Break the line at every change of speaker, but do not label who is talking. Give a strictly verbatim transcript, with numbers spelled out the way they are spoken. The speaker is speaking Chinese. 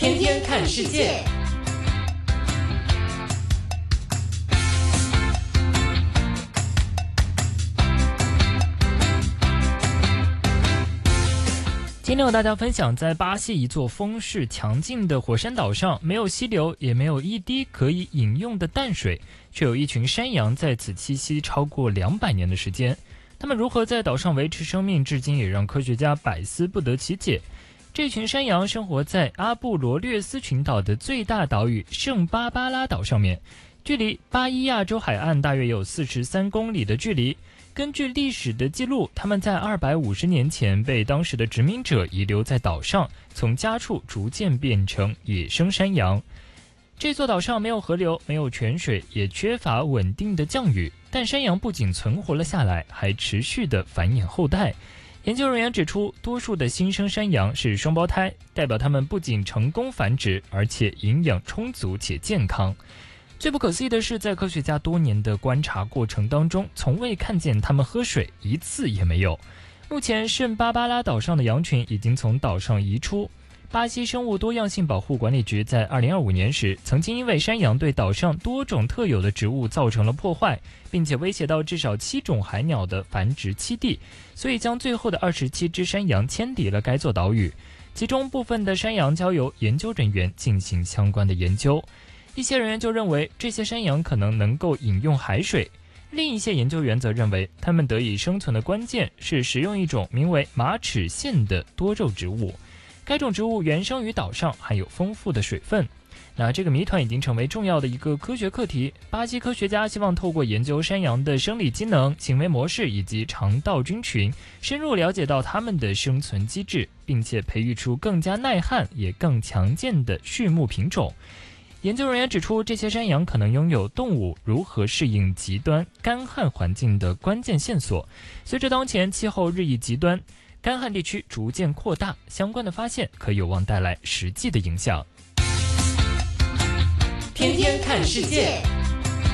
天天看世界。今天和大家分享，在巴西一座风势强劲的火山岛上，没有溪流，也没有一滴可以饮用的淡水，却有一群山羊在此栖息超过两百年的时间。他们如何在岛上维持生命，至今也让科学家百思不得其解。这群山羊生活在阿布罗略斯群岛的最大岛屿圣巴巴拉岛上面，距离巴伊亚州海岸大约有四十三公里的距离。根据历史的记录，他们在二百五十年前被当时的殖民者遗留在岛上，从家畜逐渐变成野生山羊。这座岛上没有河流，没有泉水，也缺乏稳定的降雨，但山羊不仅存活了下来，还持续地繁衍后代。研究人员指出，多数的新生山羊是双胞胎，代表它们不仅成功繁殖，而且营养充足且健康。最不可思议的是，在科学家多年的观察过程当中，从未看见它们喝水，一次也没有。目前圣巴巴拉岛上的羊群已经从岛上移出。巴西生物多样性保护管理局在二零二五年时，曾经因为山羊对岛上多种特有的植物造成了破坏，并且威胁到至少七种海鸟的繁殖栖地，所以将最后的二十七只山羊迁离了该座岛屿。其中部分的山羊交由研究人员进行相关的研究。一些人员就认为这些山羊可能能够饮用海水，另一些研究员则认为它们得以生存的关键是食用一种名为马齿苋的多肉植物。该种植物原生于岛上，含有丰富的水分。那这个谜团已经成为重要的一个科学课题。巴西科学家希望透过研究山羊的生理机能、行为模式以及肠道菌群，深入了解到它们的生存机制，并且培育出更加耐旱也更强健的畜牧品种。研究人员指出，这些山羊可能拥有动物如何适应极端干旱环境的关键线索。随着当前气候日益极端，干旱地区逐渐扩大，相关的发现可有望带来实际的影响。
天天看世界。